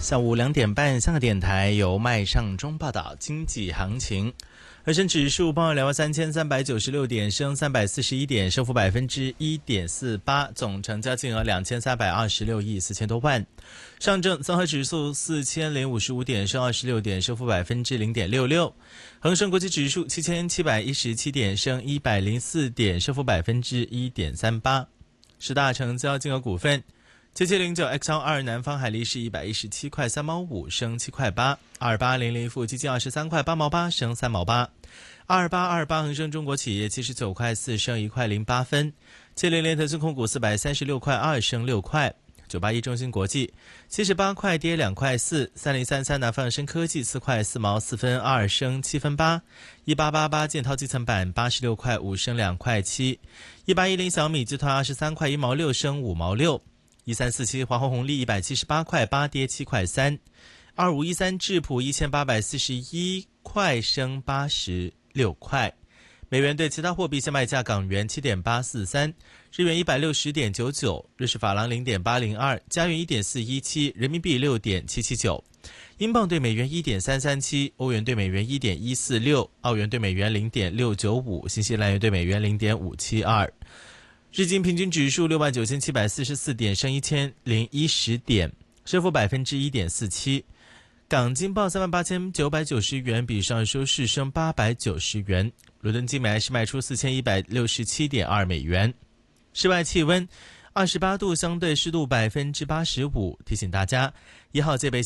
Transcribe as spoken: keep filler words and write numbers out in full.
下午两点半，香港电台由麦尚中报道经济行情。恒生指数报两万三千三百九十六点，升三百四十一点，升幅百分之一点四八，总成交金额两千三百二十六亿四千多万。上证综合指数四千零五十五点，升二十六点，升幅百分之零点六六。恒生国际指数七千七百一十七点，升一百零四点，升幅百分之一点三八。十大成交金额股份。七七零九 X L 二南方海力士一百一十七块三毛五，升七块八。二八零零富基金二十三块八毛八，升三毛八。二八二八恒生中国企业七十九块四，升一块零八分。七零零腾讯控股四百三十六块二，升六块。九八一中芯国际七十八块跌两块四。三零三三南方恒生科技四块四毛四分二，升七分八。一八八八建滔基层板八十六块五，升两块七。一八一零小米集团二十三块一毛六，升五毛六。一三四七华虹红利一百七十八块八，跌七块三。二五一三智普一千八百四十一块，升八十六块。美元对其他货币现卖价：港元七点八四三，日元一百六十点九九，瑞士法郎零点八零二，加元一点四一七，人民币六点七七九，英镑对美元一点三三七，欧元对美元一点一四六，澳元对美元零点六九五，新西兰元对美元零点五七二。日经平均指数六万九千七百四十四点，升一千零一十点，升幅百分之一点四七。港金报三万八千九百九十元，比上收市升八百九十元。伦敦金买是卖出四千一百六十七点二美元。室外气温二十八度，相对湿度百分之八十五。提醒大家，一号戒备信